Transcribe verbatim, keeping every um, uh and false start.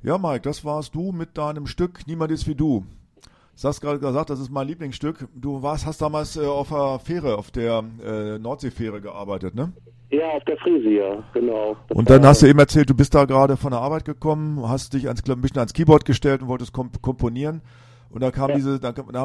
Ja, Mike, das warst du mit deinem Stück Niemand ist wie du. Du hast gerade gesagt, das ist mein Lieblingsstück. Du warst, hast damals äh, auf der Fähre, auf der äh, Nordseefähre gearbeitet, ne? Ja, auf der Frisia, genau. Das Und dann war- hast du eben erzählt, du bist da gerade von der Arbeit gekommen, hast dich ans, ein bisschen ans Keyboard gestellt und wolltest komp komponieren. Und da kam Ja. diese, da, kam- da